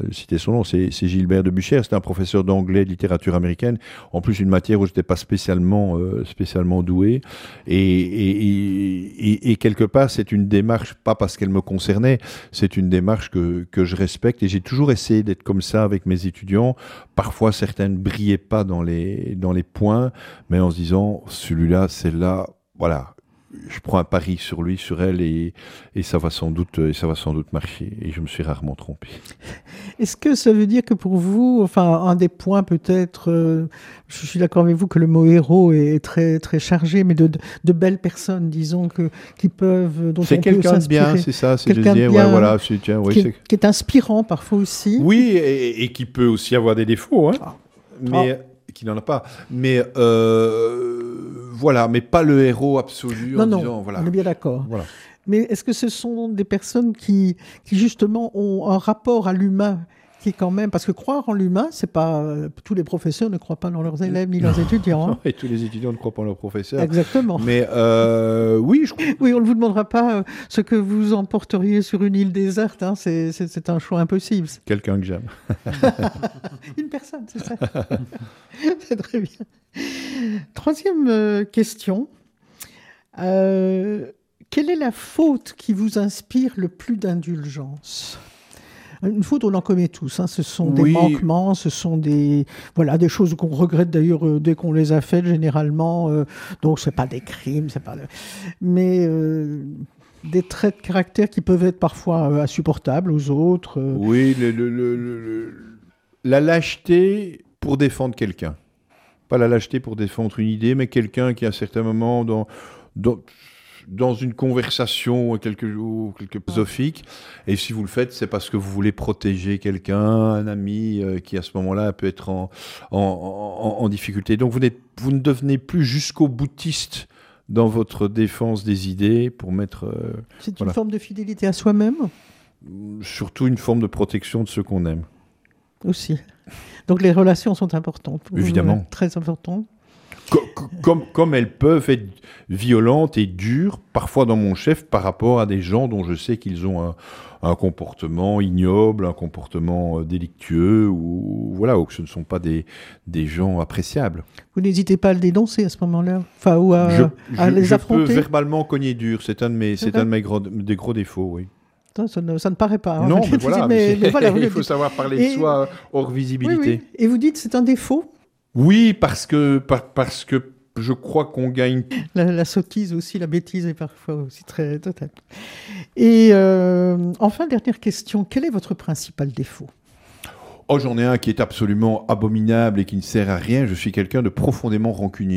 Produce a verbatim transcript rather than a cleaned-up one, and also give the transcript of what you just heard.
citer son nom, c'est, c'est Gilbert de Buchères, c'était un professeur d'anglais, de littérature américaine, en plus une matière où je n'étais pas spécialement, euh, spécialement doué. Et, et, et, et quelque part, c'est une démarche, pas parce qu'elle me concernait, c'est une démarche que, que je respecte. Et j'ai toujours essayé d'être comme ça avec mes étudiants. Parfois, certains ne brillaient pas dans les, dans les points, mais en se disant, celui-là, celle-là, voilà. Je prends un pari sur lui, sur elle, et, et ça va sans doute, et ça va sans doute marcher. Et je me suis rarement trompé. Est-ce que ça veut dire que pour vous, enfin, un des points peut-être, euh, je suis d'accord avec vous que le mot héros est très très chargé, mais de, de, de belles personnes, disons que qui peuvent, dont c'est on quelqu'un peut de s'inspirer. bien, c'est ça, c'est quelqu'un de dire, de bien, ouais, voilà, c'est, tiens, oui, qui, c'est... est, qui est inspirant parfois aussi. Oui, et, et qui peut aussi avoir des défauts, hein, Ah. mais Ah. qui n'en a pas. Mais euh, voilà, mais pas le héros absolu. Non, en non, disant, voilà, on est bien d'accord. Voilà. Mais est-ce que ce sont des personnes qui, qui justement ont un rapport à l'humain qui est quand même... Parce que croire en l'humain, c'est pas... Tous les professeurs ne croient pas dans leurs élèves ni leurs étudiants. Hein. Et tous les étudiants ne croient pas en leurs professeurs. Exactement. Mais euh, oui, je crois. Oui, on ne vous demandera pas ce que vous emporteriez sur une île déserte. Hein. C'est, c'est, c'est un choix impossible. Quelqu'un que j'aime. Une personne, c'est ça. C'est très bien. Troisième euh, question. Euh, quelle est la faute qui vous inspire le plus d'indulgence ? Une faute, on en commet tous. Hein. Ce sont des oui. manquements, ce sont des, voilà, des choses qu'on regrette d'ailleurs euh, dès qu'on les a faites, généralement. Euh, donc, ce n'est pas des crimes, c'est pas... mais euh, des traits de caractère qui peuvent être parfois euh, insupportables aux autres. Euh. Oui, le, le, le, le, la lâcheté pour défendre quelqu'un. Pas la lâcheté pour défendre une idée, mais quelqu'un qui, à un certain moment, dans... dans dans une conversation quelque, quelque philosophique, et si vous le faites, c'est parce que vous voulez protéger quelqu'un, un ami euh, qui à ce moment-là peut être en, en, en, en difficulté. Donc vous, n'êtes, vous ne devenez plus jusqu'au boutiste dans votre défense des idées pour mettre... Euh, c'est voilà. Une forme de fidélité à soi-même ? Surtout une forme de protection de ceux qu'on aime. Aussi. Donc les relations sont importantes. Pour Évidemment. Vous, très importantes. Comme, comme, comme elles peuvent être violentes et dures, parfois dans mon chef, par rapport à des gens dont je sais qu'ils ont un, un comportement ignoble, un comportement délictueux, ou, voilà, ou que ce ne sont pas des, des gens appréciables. Vous n'hésitez pas à le dénoncer à ce moment-là, enfin, ou à, je, à je, les je affronter. Je peux verbalement cogner dur, c'est un de mes, c'est c'est un de mes gros, des gros défauts, oui. Ça, ça, ne, ça ne paraît pas. Hein. Non, mais voilà, mais mais, mais voilà il faut savoir parler et, de soi hors visibilité. Oui, oui. Et vous dites c'est un défaut ? Oui, parce que, par, parce que je crois qu'on gagne... La, la sottise aussi, la bêtise est parfois aussi très totale. Et euh, enfin, dernière question, quel est votre principal défaut ? Oh, j'en ai un qui est absolument abominable et qui ne sert à rien. Je suis quelqu'un de profondément rancunier.